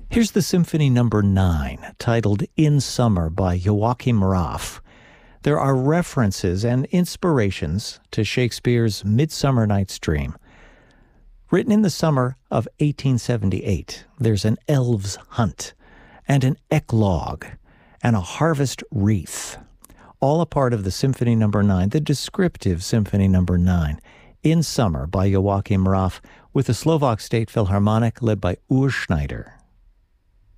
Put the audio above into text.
Here's the Symphony Number 9, titled In Summer by Joachim Raff. There are references and inspirations to Shakespeare's Midsummer Night's Dream. Written in the summer of 1878, there's an elves' hunt, and an eclogue, and a harvest wreath, all a part of the Symphony Number 9, the descriptive Symphony Number 9, In Summer by Joachim Raff, with the Slovak State Philharmonic led by Urs Schneider.